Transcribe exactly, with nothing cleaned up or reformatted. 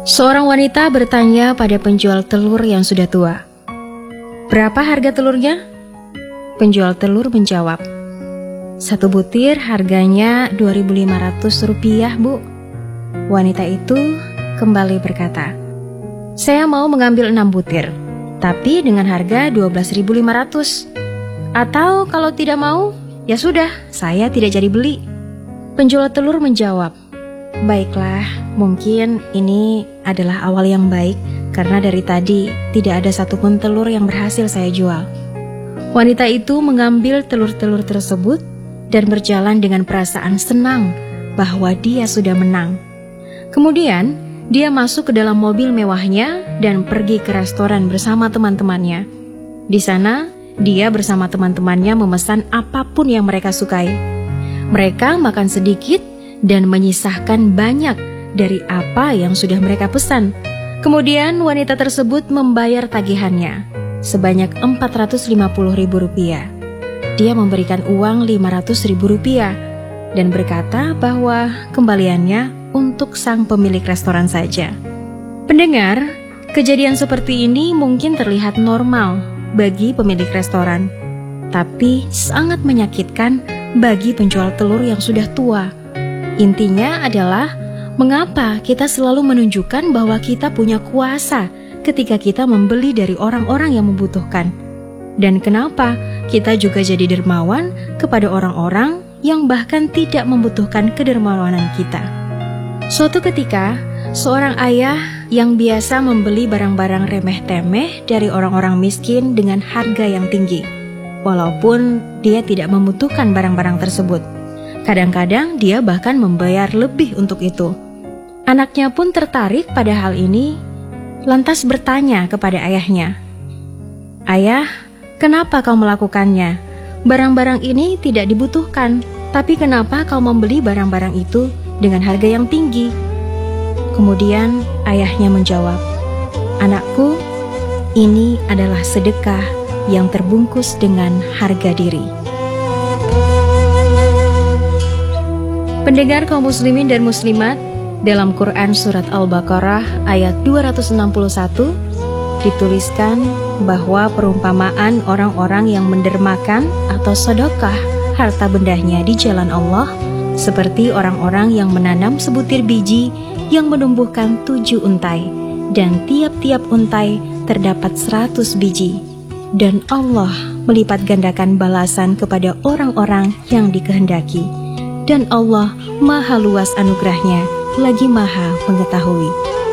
Seorang wanita bertanya pada penjual telur yang sudah tua, "Berapa harga telurnya?" Penjual telur menjawab, "Satu butir harganya dua ribu lima ratus rupiah, Bu." Wanita itu kembali berkata, "Saya mau mengambil enam butir, tapi dengan harga dua belas ribu lima ratus. Atau kalau tidak mau, ya sudah, saya tidak jadi beli." Penjual telur menjawab, "Baiklah, mungkin ini adalah awal yang baik karena dari tadi tidak ada satupun telur yang berhasil saya jual." Wanita itu mengambil telur-telur tersebut dan berjalan dengan perasaan senang bahwa dia sudah menang. Kemudian dia masuk ke dalam mobil mewahnya dan pergi ke restoran bersama teman-temannya. Di sana dia bersama teman-temannya memesan apapun yang mereka sukai. Mereka makan sedikit dan menyisahkan banyak dari apa yang sudah mereka pesan. Kemudian wanita tersebut membayar tagihannya sebanyak empat ratus lima puluh ribu rupiah. Dia memberikan uang lima ratus ribu rupiah dan berkata bahwa kembaliannya untuk sang pemilik restoran saja. Pendengar, kejadian seperti ini mungkin terlihat normal bagi pemilik restoran, tapi sangat menyakitkan bagi penjual telur yang sudah tua. Intinya adalah mengapa kita selalu menunjukkan bahwa kita punya kuasa ketika kita membeli dari orang-orang yang membutuhkan. Dan kenapa kita juga jadi dermawan kepada orang-orang yang bahkan tidak membutuhkan kedermawanan kita. Suatu ketika, seorang ayah yang biasa membeli barang-barang remeh-temeh dari orang-orang miskin dengan harga yang tinggi, walaupun dia tidak membutuhkan barang-barang tersebut. Kadang-kadang dia bahkan membayar lebih untuk itu. Anaknya pun tertarik pada hal ini, lantas bertanya kepada ayahnya, "Ayah, kenapa kau melakukannya? Barang-barang ini tidak dibutuhkan, tapi kenapa kau membeli barang-barang itu dengan harga yang tinggi?" Kemudian ayahnya menjawab, "Anakku, ini adalah sedekah yang terbungkus dengan harga diri." Pendengar kaum muslimin dan muslimat, dalam Quran Surat Al-Baqarah ayat dua ratus enam puluh satu dituliskan bahwa perumpamaan orang-orang yang mendermakan atau sedekah harta bendahnya di jalan Allah seperti orang-orang yang menanam sebutir biji yang menumbuhkan tujuh untai, dan tiap-tiap untai terdapat seratus biji, dan Allah melipat gandakan balasan kepada orang-orang yang dikehendaki. Dan Allah maha luas anugerahnya, lagi maha mengetahui.